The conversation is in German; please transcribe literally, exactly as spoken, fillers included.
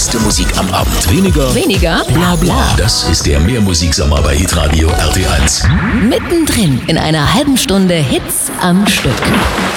beste Musik am Abend. Weniger, Weniger bla bla. Das ist der Mehrmusiksommer bei Hitradio R T eins. mittendrin in einer halben Stunde Hits am Stück.